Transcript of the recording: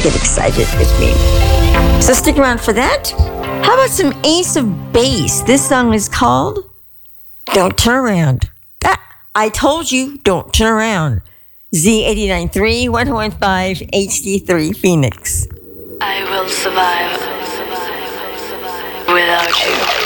get excited with me. So stick around for that. How about some Ace of Base? This song is called Don't Turn Around. I told you, don't turn around. Z89.3, 101.5, HD3 Phoenix. I will survive without you.